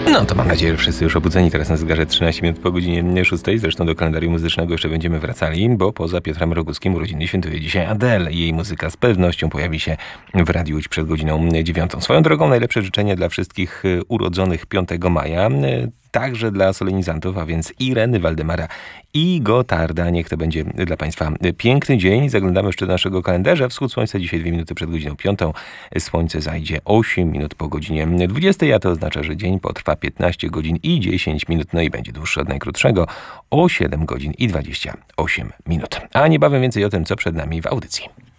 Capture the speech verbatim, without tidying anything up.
No to mam nadzieję, że wszyscy już obudzeni. Teraz na zegarze trzynaście minut po godzinie szóstej. Zresztą do kalendarium muzycznego jeszcze będziemy wracali, bo poza Piotrem Roguskim urodziny świętuje dzisiaj Adele. Jej muzyka z pewnością pojawi się w Radiu Łódź przed godziną dziewiątą. Swoją drogą najlepsze życzenia dla wszystkich urodzonych piątego maja. Także dla solenizantów, a więc Ireny, Waldemara i Gotarda. Niech to będzie dla Państwa piękny dzień. Zaglądamy jeszcze do naszego kalendarza. Wschód słońca dzisiaj dwie minuty przed godziną piątą. Słońce zajdzie osiem minut po godzinie dwudziestej, a to oznacza, że dzień potrwa piętnaście godzin i dziesięć minut. No i będzie dłuższy od najkrótszego o siedem godzin i dwadzieścia osiem minut. A niebawem więcej o tym, co przed nami w audycji.